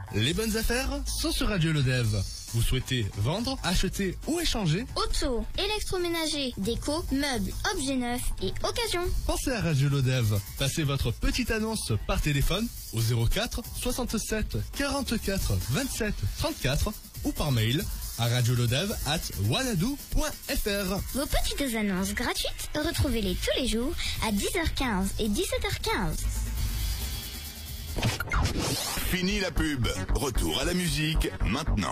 Les bonnes affaires sont sur Radio Lodev. Vous souhaitez vendre, acheter ou échanger? Auto, électroménager, déco, meubles, objets neufs et occasion. Pensez à Radio Lodev. Passez votre petite annonce par téléphone au 04 67 44 27 34 ou par mail à radiolodev@wanadoo.fr. Vos petites annonces gratuites, retrouvez-les tous les jours à 10h15 et 17h15. Fini la pub. Retour à la musique maintenant.